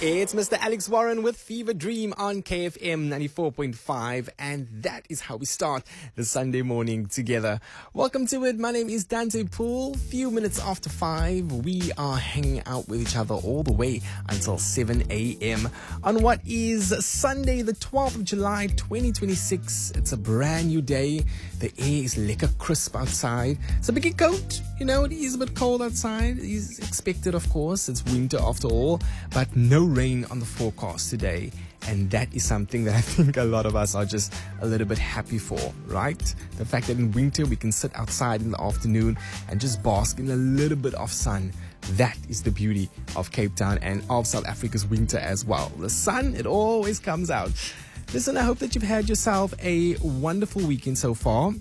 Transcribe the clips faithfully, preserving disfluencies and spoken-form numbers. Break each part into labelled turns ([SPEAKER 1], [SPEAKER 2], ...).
[SPEAKER 1] It's Mister Alex Warren with Fever Dream on K F M ninety-four point five, and that is how we start the Sunday morning together. Welcome to it. My name is Dante Poole. Few minutes after five, we are hanging out with each other all the way until seven a.m. on what is Sunday, the twelfth of July, twenty twenty-six. It's a brand new day. The air is lekker crisp outside. It's a big coat. You know, it is a bit cold outside. It is expected, of course. It's winter after all, but no rain on the forecast today, and that is something that I think a lot of us are just a little bit happy for, right? The fact that in winter we can sit outside in the afternoon and just bask in a little bit of sun. That is the beauty of Cape Town and of South Africa's winter as well. The sun, it always comes out. Listen, I hope that you've had yourself a wonderful weekend so far.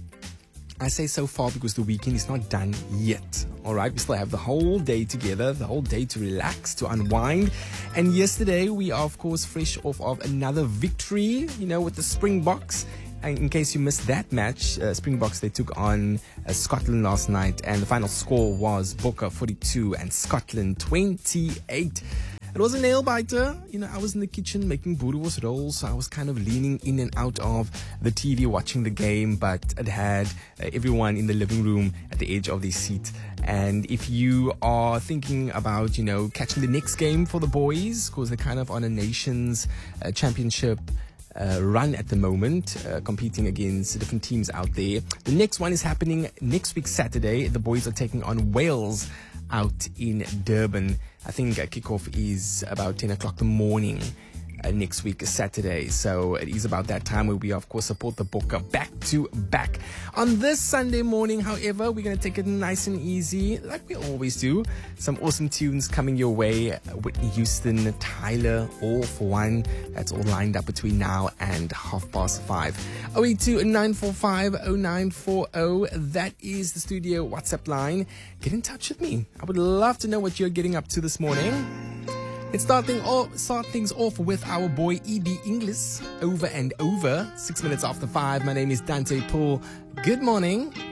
[SPEAKER 1] I say so far because the weekend is not done yet. All right, we still have the whole day together, the whole day to relax, to unwind. And yesterday, we are, of course, fresh off of another victory, you know, with the Springboks. And in case you missed that match, uh, Springboks, they took on uh, Scotland last night, and the final score was Bokke forty-two and Scotland twenty-eight. It was a nail biter. You know, I was in the kitchen making boerewors rolls, so I was kind of leaning in and out of the T V watching the game, but it had uh, everyone in the living room at the edge of their seat. And if you are thinking about, you know, catching the next game for the boys, because they're kind of on a nations uh, championship Uh, run at the moment, uh, competing against different teams out there. The next one is happening next week, Saturday. The boys are taking on Wales out in Durban. I think uh, kickoff is about ten o'clock in the morning uh, next week, Saturday. So it is about that time where we, of course, support the Bokke back to back. On this Sunday morning, however, we're going to take it nice and easy, like we always do. Some awesome tunes coming your way. Whitney Houston, Tyler, All for One. That's all lined up between now and half past five. oh eight two, nine four five, oh nine four oh. That is the studio WhatsApp line. Get in touch with me. I would love to know what you're getting up to this morning. Let's start, thing off, start things off with our boy E B Inglis, Over and Over. Six minutes after five. My name is Dante Poole. Good morning.